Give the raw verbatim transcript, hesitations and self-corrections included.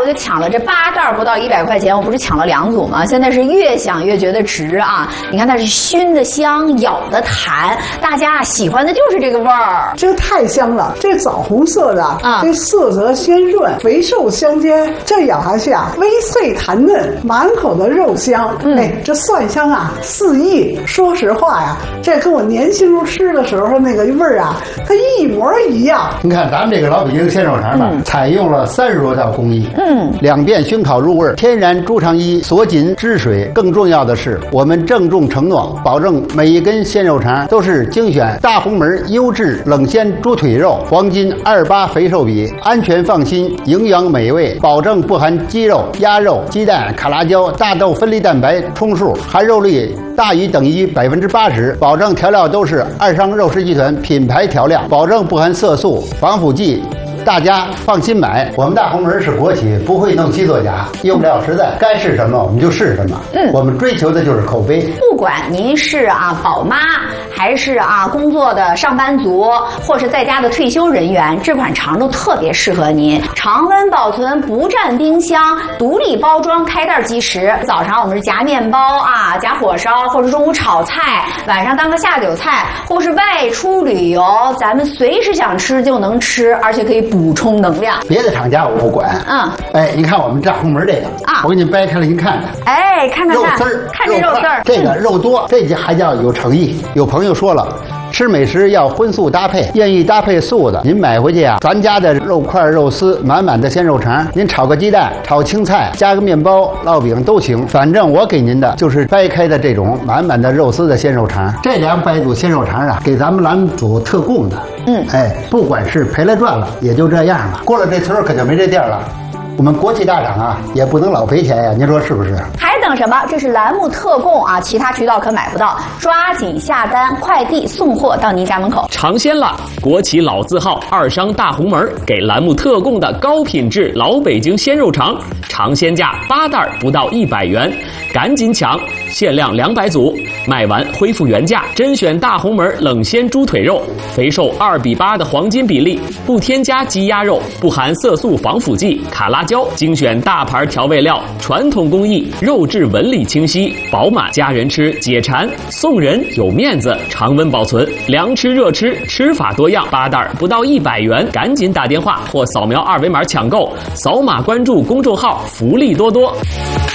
我就抢了这八袋不到一百块钱，我不是抢了两组吗？现在是越想越觉得值啊！你看它是熏的香，咬的弹，大家喜欢的就是这个味儿。 这太香了，这枣红色的啊，这色泽鲜润，肥瘦相间，这咬下去啊，微脆弹嫩，满口的肉香。嗯、哎，这蒜香啊四溢。说实话呀，这跟我年轻时候吃的时候那个味儿啊，它一模一样。 你看咱们这个老北京鲜肉肠吧，嗯、采用了三十多道工艺，嗯，两遍熏烤入味，天然猪肠衣锁紧汁水。更重要的是，我们郑重承诺，保证每一根鲜肉肠都是精选大红门优质冷鲜猪腿肉，黄金二八肥瘦比，安全放心，营养美味，保证不含鸡肉、鸭肉、鸡蛋、卡拉胶、大豆分离蛋白充数，含肉率大于等于百分之八十，保证调料都是二商肉食集团品牌调料，保证不含色素、防腐剂。大家放心买，我们大红门是国企，不会弄虚作假，用料实在，该是什么我们就是什么。嗯，我们追求的就是口碑。 不管您是啊宝妈，还是啊工作的上班族，或是在家的退休人员，这款肠都特别适合您。常温保存，不占冰箱，独立包装，开袋即食。早上我们是夹面包啊，夹火烧，或者中午炒菜，晚上当个下酒菜，或是外出旅游，咱们随时想吃就能吃，而且可以补充能量。 别的厂家我不管。嗯，哎，你看我们大红门这个啊，我给你掰开了，您看看。 哎，看看看，肉丝儿，看这肉丝儿， 这个肉多，这还叫有诚意。有朋友说了，吃美食要荤素搭配，愿意搭配素的，您买回去啊，咱家的肉块、肉丝，满满的鲜肉肠，您炒个鸡蛋、炒青菜，加个面包、烙饼都行。反正我给您的就是掰开的这种满满的肉丝的鲜肉肠。这两百组鲜肉肠啊，给咱们栏组特供的。嗯，哎，不管是赔了赚了，也就这样了。过了这村可就没这店了。我们国企大厂啊，也不能老赔钱呀，您说是不是？ 还等什么？这是栏目特供啊，其他渠道可买不到，抓紧下单，快递送货到您家门口。 尝鲜了，国企老字号二商大红门给栏目特供的高品质老北京鲜肉肠，尝鲜价八袋不到一百元，赶紧抢，限量两百组，卖完恢复原价。甄选大红门冷鲜猪腿肉，肥瘦二比八的黄金比例，不添加鸡鸭肉，不含色素、防腐剂、卡拉椒，精选大牌调味料，传统工艺，肉质纹理清晰饱满，家人吃解馋，送人有面子，常温保存，凉吃热吃，吃法多样，八袋不到一百元，赶紧打电话或扫描二维码抢购，扫码关注公众号，福利多多。